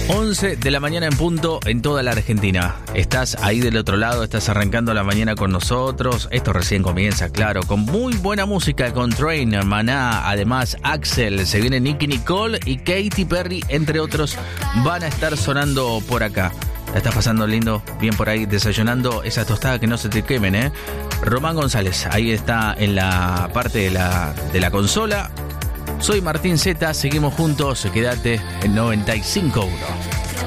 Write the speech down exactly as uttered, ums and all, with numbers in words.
once de la mañana en punto en toda la Argentina. Estás ahí del otro lado, estás arrancando la mañana con nosotros. Esto recién comienza, claro, con muy buena música, con Train, Maná, además Axel, se viene Nicki Nicole y Katy Perry, entre otros, van a estar sonando por acá. La estás pasando lindo, bien por ahí, desayunando esa tostada que no se te quemen, ¿eh? Román González, ahí está en la parte de la, de la consola. Soy Martín Zeta, seguimos juntos, quédate en noventa y cinco punto uno.